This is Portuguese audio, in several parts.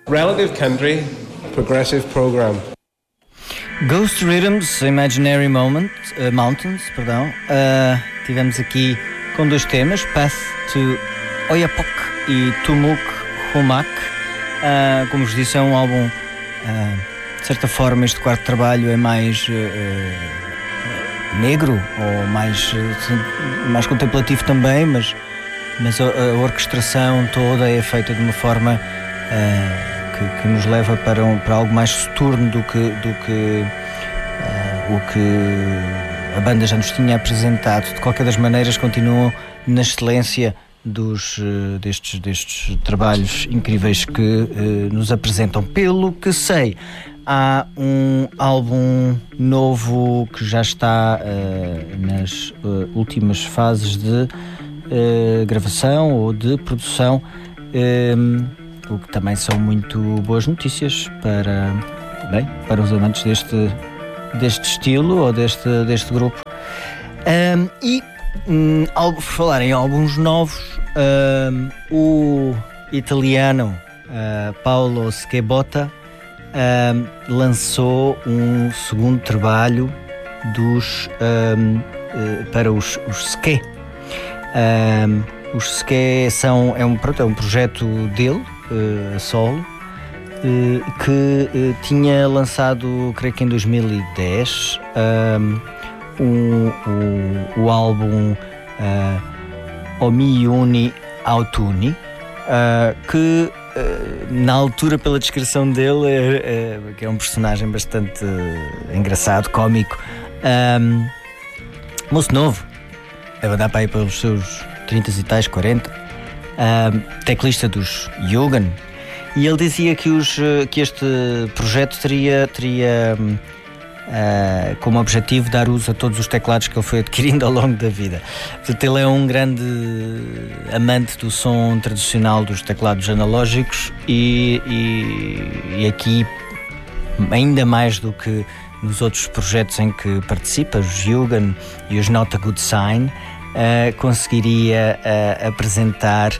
Relative Country Progressive Program. Ghost Rhythms, Imaginary Mountains, perdão. Tivemos aqui com dois temas, Path to Oiapoque e Tumuk Humak. Como vos disse, é um álbum, de certa forma, este quarto trabalho é mais negro, ou mais contemplativo também, mas a orquestração toda é feita de uma forma que nos leva para algo mais soturno do que o que a banda já nos tinha apresentado. De qualquer das maneiras, continuam na excelência destes trabalhos incríveis que nos apresentam. Pelo que sei, há um álbum novo que já está nas últimas fases de gravação ou de produção, o que também são muito boas notícias para os amantes deste estilo ou deste grupo. Por falar em álbuns novos, o italiano Paolo Schiavone lançou um segundo trabalho para os Ske. Os Ske é um projeto dele, solo, que tinha lançado, creio que em 2010, o álbum Omi Uni Autunni, que na altura, pela descrição dele, que é um personagem bastante engraçado, cómico, moço novo, deve andar para aí pelos seus 30 e tais, 40, teclista dos Jugend, e ele dizia que este projeto teria como objetivo dar uso a todos os teclados que ele foi adquirindo ao longo da vida. Portanto, ele é um grande amante do som tradicional dos teclados analógicos e aqui, ainda mais do que nos outros projetos em que participa, os Jugend e os Not a Good Sign, conseguiria apresentar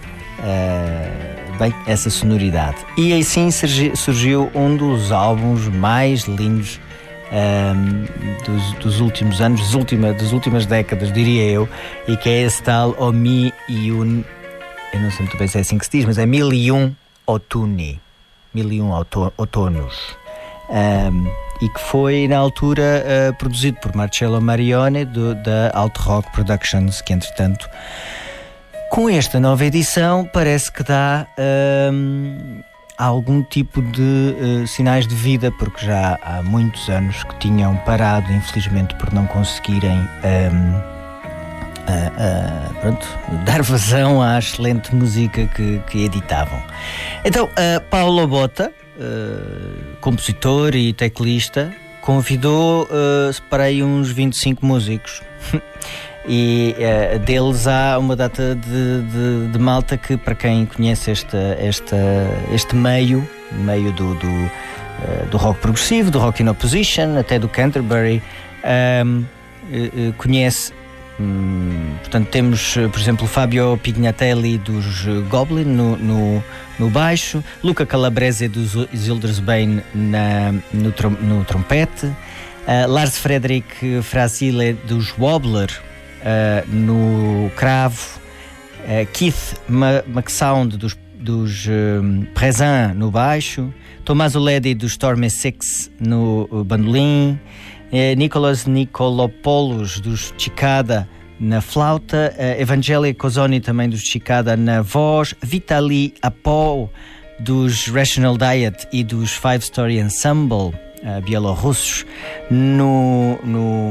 essa sonoridade. E assim surgiu um dos álbuns mais lindos dos últimos anos, das últimas décadas, diria eu, e que é esse tal Omi Yun, eu não sei muito bem se é assim que se diz, mas é 1001 Autunni, 1001 outonos, e que foi na altura produzido por Marcello Marione da Alt Rock Productions, que entretanto, com esta nova edição, parece que dá algum tipo de sinais de vida, porque já há muitos anos que tinham parado, infelizmente, por não conseguirem dar vazão à excelente música que editavam. Então, Paolo Botta, compositor e teclista, convidou para aí uns 25 músicos. E deles há uma data de malta que, para quem conhece este meio do rock progressivo, do rock in opposition, até do Canterbury, conhece. Portanto, temos, por exemplo, Fabio Pignatelli dos Goblin no baixo, Luca Calabrese dos Zildersbane no trompete, Lars Fredrik Frasile dos Wobbler no cravo, Keith McSound dos Présent no baixo, Tommaso Leddy dos Stormy Six no bandolim, Nicolas Nicolopoulos dos Cicada na flauta, Evangelia Cozzoni também dos Cicada na voz, Vitaly Apol dos Rational Diet e dos Five Story Ensemble bielorrussos no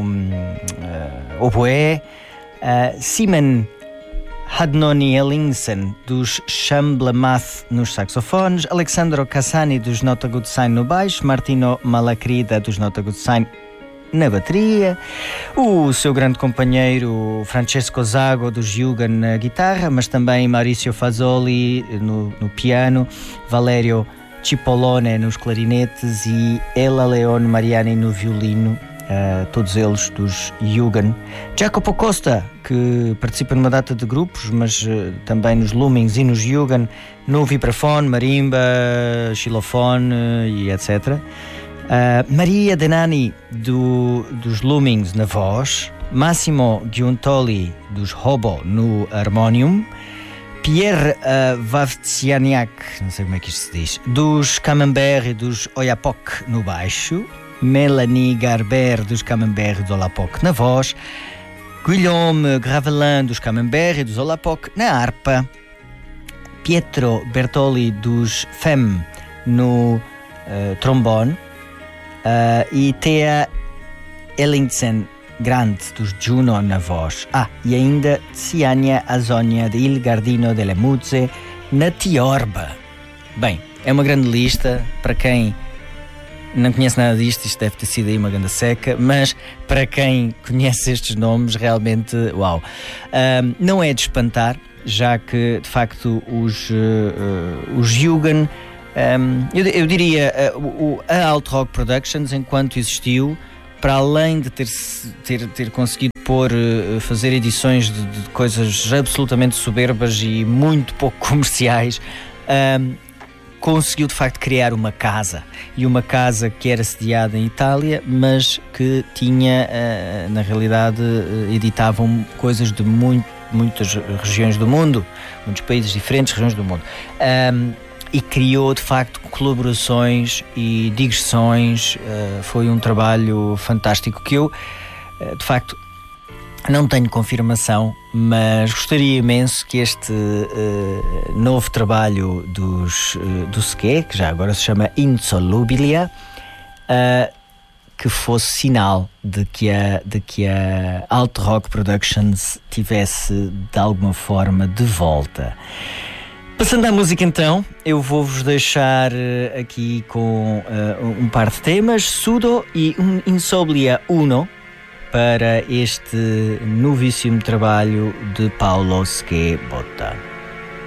oboé, Simon Hadnoni Ellingsen dos Chamblamath nos saxofones, Alexandro Cassani dos Not a Good Sign no baixo, Martino Malacrida dos Not a Good Sign na bateria, o seu grande companheiro Francesco Zago dos Jugend na guitarra, mas também Maurizio Fasoli no piano, Valerio Cipollone nos clarinetes e Ella Leone Mariani no violino todos eles dos Jugend. Jacopo Costa, que participa numa data de grupos, mas também nos Loomings e nos Jugend, no vibrafone, marimba, xilofone e etc. Maria Denani, dos Loomings, na voz. Massimo Giuntoli, dos Hobo, no harmonium. Pierre Wawrzyniak, não sei como é que isto se diz, dos Camembert e dos Oiapoque, no baixo. Melanie Garber, dos Camembert e dos Oiapoque, na voz. Guillaume Gravelin, dos Camembert e dos Oiapoque, na harpa. Pietro Bertoli, dos Femme, no trombone. E Thea Ellingsen Grande, dos Juno, na voz. E ainda Ciania Azonia de Il Gardino delle Muzze, na tiorba. Bem, é uma grande lista. Para quem não conhece nada disto, isto deve ter sido aí uma grande seca, mas para quem conhece estes nomes, realmente, uau. Não é de espantar, já que, de facto, os Jugend, eu diria, a Alt Rock Productions, enquanto existiu, para além de ter conseguido fazer edições de coisas absolutamente soberbas e muito pouco comerciais, conseguiu de facto criar uma casa. E uma casa que era sediada em Itália, mas que tinha, na realidade, editavam coisas de muitas regiões do mundo, muitos países diferentes, regiões do mundo. E criou de facto colaborações e digressões. Foi um trabalho fantástico que eu, de facto, não tenho confirmação, mas gostaria imenso que este novo trabalho do Ske, que já agora se chama Insolubilia, que fosse sinal de que a Alt Rock Productions tivesse de alguma forma de volta. Passando à música então, eu vou-vos deixar aqui com um par de temas, Sudo e um Insomnia Uno, para este novíssimo trabalho de Paolo Ske Botta.